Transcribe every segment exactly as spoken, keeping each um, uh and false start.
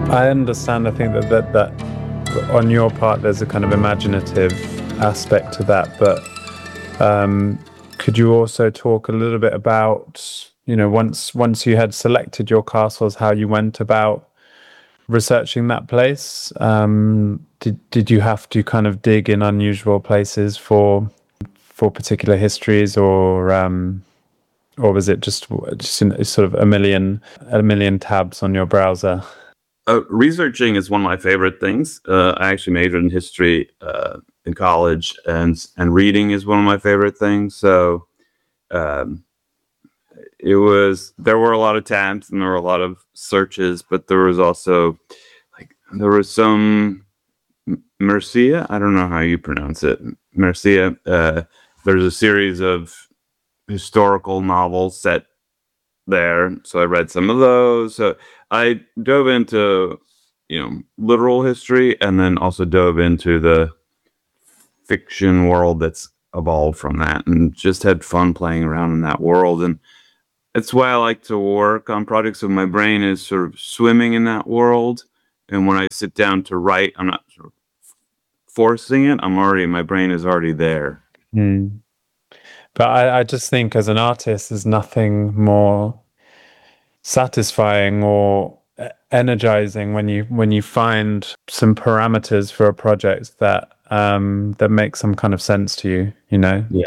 I understand. I think that, that that on your part, there's a kind of imaginative aspect to that. But um, could you also talk a little bit about, you know, once once you had selected your castles, how you went about researching that place? Um, did did you have to kind of dig in unusual places for for particular histories, or um, or was it just just in, sort of a million a million tabs on your browser? Uh, researching is one of my favorite things. Uh, I actually majored in history uh, in college, and and reading is one of my favorite things. So um, it was there were a lot of tabs and there were a lot of searches, but there was also like there was some Mercia. I don't know how you pronounce it. Mercia. Uh, there's a series of historical novels set there, so I read some of those. So I dove into, you know, literal history, and then also dove into the fiction world that's evolved from that, and just had fun playing around in that world. And it's why I like to work on projects. So my brain is sort of swimming in that world, and when I sit down to write, I'm not sort of forcing it. I'm already my brain is already there. Mm. But I, I just think as an artist, there's nothing more satisfying or energizing when you when you find some parameters for a project that um, that make some kind of sense to you. You know. Yeah.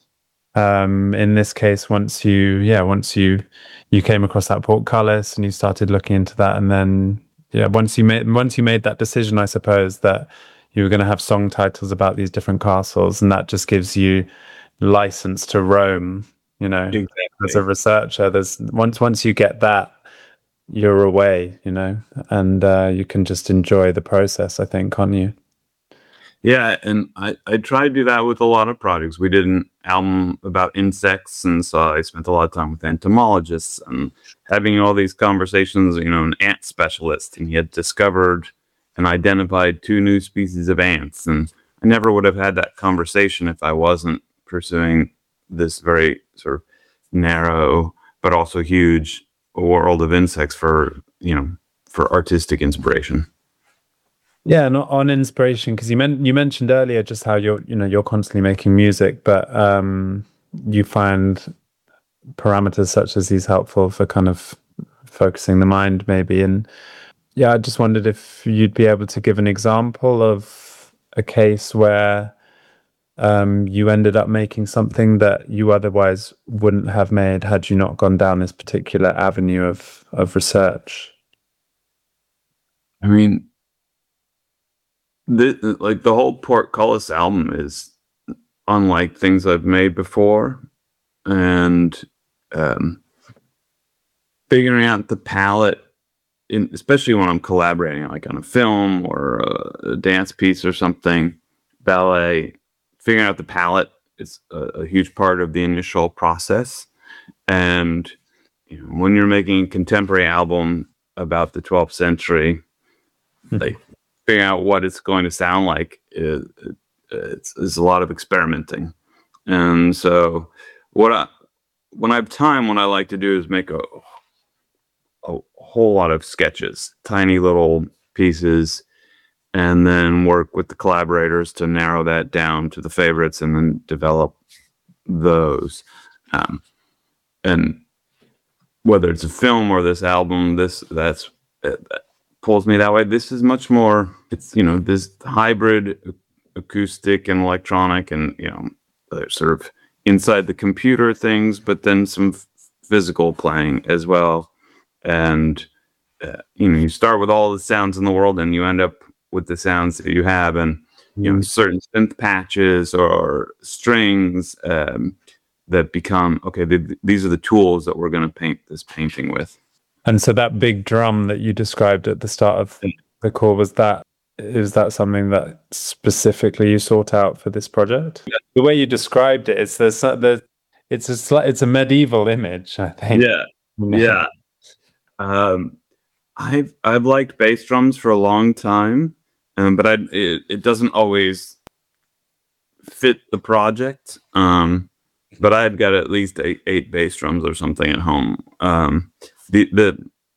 Um, in this case, once you yeah, once you you came across that portcullis and you started looking into that, and then yeah, once you made once you made that decision, I suppose that you were going to have song titles about these different castles, and that just gives you license to roam, you know. Exactly. As a researcher, there's once once you get that, you're away, you know, and uh, you can just enjoy the process, I think, can't you? Yeah, and I, I try to do that with a lot of projects. We did an album about insects, and so I spent a lot of time with entomologists and having all these conversations, you know, an ant specialist, and he had discovered and identified two new species of ants. And I never would have had that conversation if I wasn't pursuing this very sort of narrow but also huge world of insects for, you know, for artistic inspiration. Yeah, not on inspiration, because you meant you mentioned earlier just how you're you know you're constantly making music, but um, you find parameters such as these helpful for kind of focusing the mind, maybe. And yeah, I just wondered if you'd be able to give an example of a case where um, you ended up making something that you otherwise wouldn't have made had you not gone down this particular avenue of of research. I mean, the, like the whole Portcullis album is unlike things I've made before, and um, figuring out the palette, in, especially when I'm collaborating, like on a film or a, a dance piece or something, ballet, figuring out the palette is a, a huge part of the initial process. And you know, when you're making a contemporary album about the twelfth century, like figuring out what it's going to sound like is, it's, it's a lot of experimenting. And so what I, when I have time, what I like to do is make a, a whole lot of sketches, tiny little pieces, and then work with the collaborators to narrow that down to the favorites and then develop those. Um, and whether it's a film or this album, this that's that pulls me that way. This is much more, it's, you know, this hybrid acoustic and electronic, and, you know, uh, sort of inside the computer things, but then some f- physical playing as well. And, uh, you know, you start with all the sounds in the world and you end up with the sounds that you have, and, you know, certain synth patches or strings um, that become, okay, th- these are the tools that we're going to paint this painting with. And so that big drum that you described at the start of the call, was that, is that something that specifically you sought out for this project? Yeah. The way you described it, it's there's the it's a it's a medieval image, I think. Yeah, yeah. Um, I've I've liked bass drums for a long time, um, but I it, it doesn't always fit the project. Um, but I've got at least eight, eight bass drums or something at home. Um, the the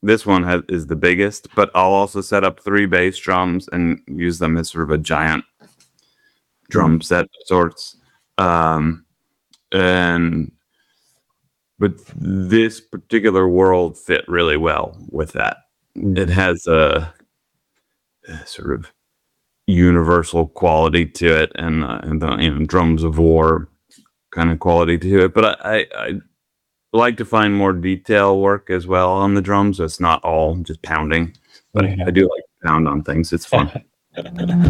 this one has, is the biggest, but I'll also set up three bass drums and use them as sort of a giant drum set of sorts. Um, and but this particular world fit really well with that. It has a, a sort of universal quality to it, and, uh, and the you know, drums of war kind of quality to it. But I, I, I like to find more detail work as well on the drums. So it's not all just pounding, but Yeah. I do like to pound on things. It's fun.